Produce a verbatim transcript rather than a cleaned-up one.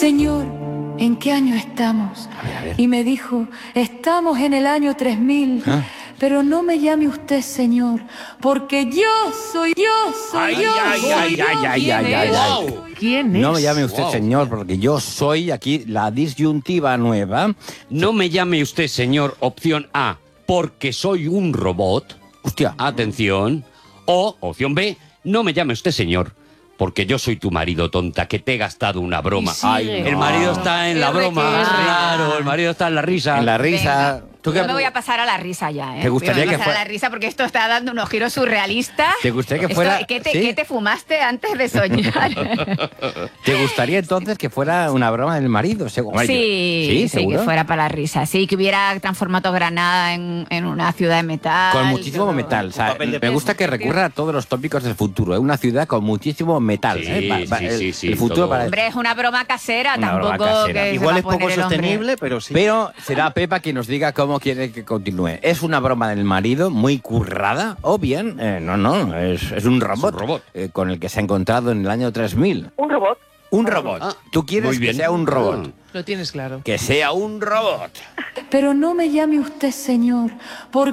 señor, ¿en qué año estamos? A ver, a ver. Y me dijo, estamos en el año tres mil. ¿Ah? Pero no me llame usted señor, porque yo soy, yo soy, Ay, yo ay, soy, ay, yo. ay, ay, ¿Quién ay, ay, es? ay. ¿Quién es? No me llame usted Wow. señor, porque yo soy aquí la disyuntiva nueva. No me llame usted señor, opción A, porque soy un robot. Hostia. Atención. O, opción B, no me llame usted señor, porque yo soy tu marido, tonta, que te he gastado una broma. Y sigue. Ay, el marido está en la Qué broma, requesa. claro, el marido está en la risa. En la risa. Venga. ¿Tú Yo qué- me voy a pasar a la risa ya, ¿eh? ¿Te gustaría Voy a que pasar fuera- a la risa porque esto está dando unos giros surrealistas. ¿Te gustaría que Esto- fuera- ¿qué, te, sí? qué te fumaste antes de soñar? ¿Te gustaría entonces que fuera una broma del marido? Seguro. sí, sí, sí, seguro. que fuera para la risa. Sí, que hubiera transformado Granada en, en una ciudad de metal. Con muchísimo todo. metal. O sea, papel de me gusta que recurra a todos los tópicos del futuro. Es una ciudad con muchísimo metal. Sí, ¿eh? Pa- pa- sí, el, sí, sí, el futuro todo. para... Hombre, es una broma casera, Una broma tampoco casera. que se Igual va es a poner poco el hombre. sostenible, pero sí. Pero será Pepa quien nos diga cómo quiere que continúe. ¿Es una broma del marido muy currada? O bien, eh, no, no, es, es un robot, un robot. eh, con el que se ha encontrado en el año tres mil. Un robot. Un robot. Ah, ¿Tú quieres muy que bien. sea un robot? Lo tienes claro. Que sea un robot. Pero no me llame usted señor, porque